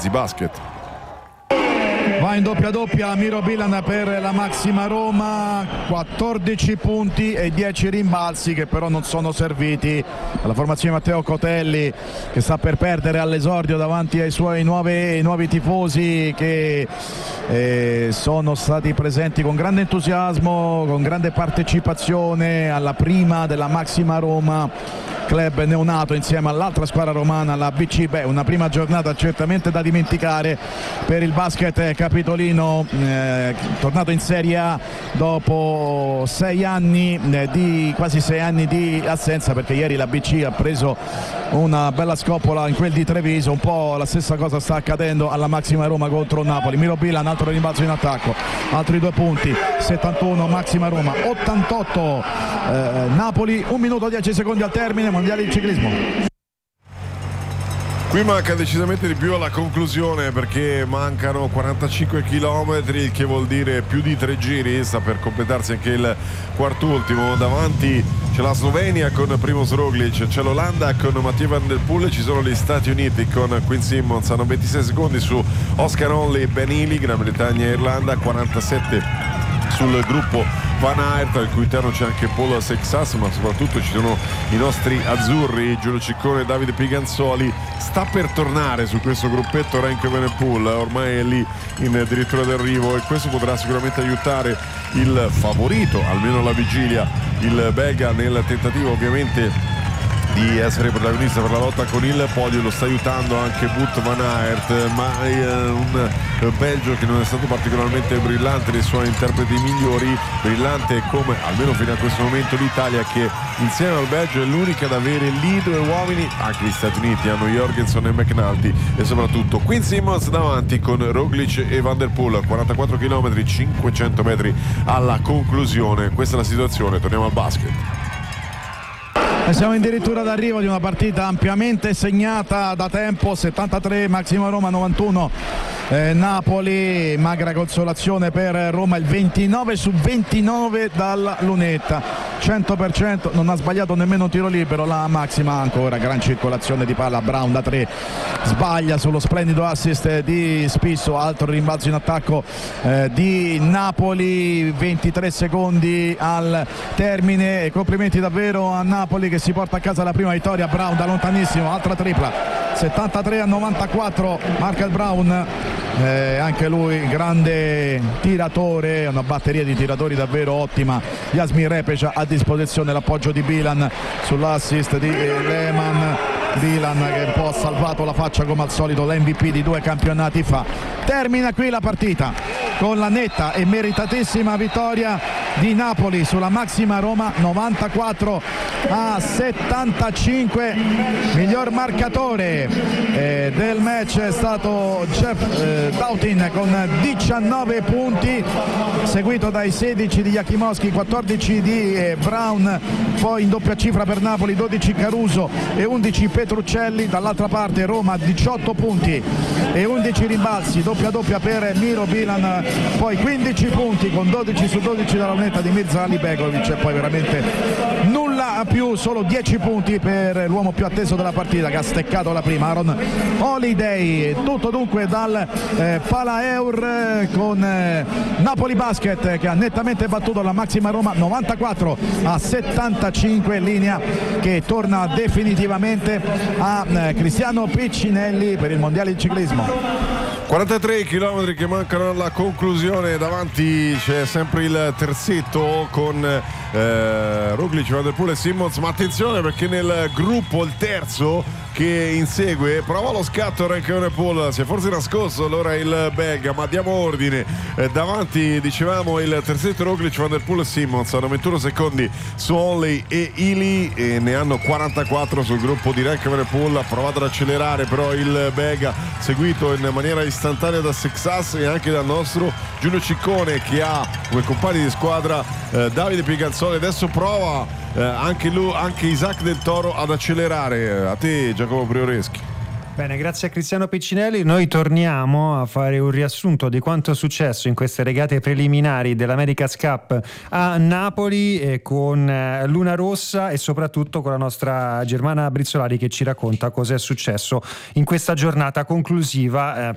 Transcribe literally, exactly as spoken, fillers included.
Easy Basket. Va in doppia doppia Miro Bilan per la Maxima Roma, quattordici punti e dieci rimbalzi che però non sono serviti alla formazione Matteo Cotelli, che sta per perdere all'esordio davanti ai suoi nuovi, nuovi tifosi che eh, sono stati presenti con grande entusiasmo, con grande partecipazione alla prima della Maxima Roma, club neonato insieme all'altra squadra romana, la B C. Beh, una prima giornata certamente da dimenticare per il basket capitolino, eh, tornato in Serie A dopo sei anni eh, di quasi sei anni di assenza, perché ieri la B C ha preso una bella scoppola in quel di Treviso. Un po' la stessa cosa sta accadendo alla Maxima Roma contro Napoli. Miro Bilan, altro rimbalzo in attacco, altri due punti, settantuno Maxima Roma, ottantotto eh, Napoli. Un minuto dieci secondi al termine, mondiale di ciclismo. Qui manca decisamente di più alla conclusione, perché mancano quarantacinque chilometri, il che vuol dire più di tre giri. Sta per completarsi anche il quartultimo. Davanti c'è la Slovenia con Primož Roglič, c'è l'Olanda con Mathieu Van Der Poel, ci sono gli Stati Uniti con Quinn Simmons, hanno ventisei secondi su Oscar Onley e Ben Healy, Gran Bretagna e Irlanda, quarantasette sul gruppo Van Aert, al cui interno c'è anche Paul Seixas, ma soprattutto ci sono i nostri azzurri, Giulio Ciccone e Davide Piganzoli. Sta per tornare su questo gruppetto Remco Evenepoel, ormai è lì in addirittura d'arrivo, e questo potrà sicuramente aiutare il favorito, almeno alla vigilia, il belga, nel tentativo ovviamente di essere protagonista per la lotta con il podio. Lo sta aiutando anche Wout van Aert, ma è un Belgio che non è stato particolarmente brillante nei suoi interpreti migliori, brillante come, almeno fino a questo momento, l'Italia, che insieme al Belgio è l'unica ad avere lì due uomini. Anche gli Stati Uniti hanno Jorgensen e McNulty, e soprattutto Quinn Simmons davanti con Roglič e Van Der Poel. Quarantaquattro chilometri, cinquecento metri alla conclusione. Questa è la situazione, torniamo al basket. Siamo addirittura d'arrivo di una partita ampiamente segnata da tempo, settantatré Maxima Roma, novantuno eh, Napoli. Magra consolazione per Roma, il ventinove su ventinove dalla lunetta, cento per cento, non ha sbagliato nemmeno un tiro libero la Maxima. Ancora gran circolazione di palla, Brown da tre sbaglia sullo splendido assist di Spisso, altro rimbalzo in attacco eh, di Napoli, ventitré secondi al termine, e complimenti davvero a Napoli che si porta a casa la prima vittoria. Brown da lontanissimo, altra tripla, settantatré a novantaquattro Markel Brown, eh, anche lui grande tiratore, una batteria di tiratori davvero ottima. Yasmin Repeša a disposizione, l'appoggio di Bilan sull'assist di Lehman. Bilan che un po' ha salvato la faccia come al solito, l'M V P di due campionati fa. Termina qui la partita con la netta e meritatissima vittoria di Napoli sulla Maxima Roma, novantaquattro a settantacinque. Miglior marcatore eh, del match è stato Jeff eh, Doughtin con diciannove punti, seguito dai sedici di Jakimowski, quattordici di eh, Brown, poi in doppia cifra per Napoli dodici Caruso e undici Petruccelli. Dall'altra parte Roma diciotto punti e undici rimbalzi, doppia doppia per Miro Bilan, poi quindici punti con dodici su dodici dalla lunetta di Mirza Alibegovic, e poi veramente nulla a più, solo dieci punti per l'uomo più atteso della partita, che ha steccato la prima, Aaron Holiday. Tutto dunque dal eh, Palaeur con eh, Napoli Basket che ha nettamente battuto la Maxima Roma, novantaquattro a settantacinque, linea che torna definitivamente a eh, Cristiano Piccinelli per il mondiale di ciclismo. quarantatré chilometri che mancano alla conclusione, davanti c'è sempre il terzetto con eh, Roglič, Van Der Poel e Simmons, ma attenzione perché nel gruppo il terzo che insegue prova lo scatto, Remco Evenepoel si è forse nascosto allora il belga, ma diamo ordine. Eh, davanti dicevamo il terzetto Roglič, Van Der Poel e Simmons, hanno ventuno secondi su Onley e Healy e ne hanno quarantaquattro sul gruppo di Remco Evenepoel. Ha provato ad accelerare però il belga, seguito in maniera istantanea da Seixas e anche dal nostro Giulio Ciccone, che ha come compagni di squadra eh, Davide Piganzoli. Adesso prova eh, anche lui, anche Isaac Del Toro ad accelerare. A te Giacomo Prioreschi. Bene, grazie a Cristiano Piccinelli. Noi torniamo a fare un riassunto di quanto è successo in queste regate preliminari dell'America's Cup a Napoli, e con Luna Rossa e soprattutto con la nostra Germana Brizzolari che ci racconta cosa è successo in questa giornata conclusiva eh,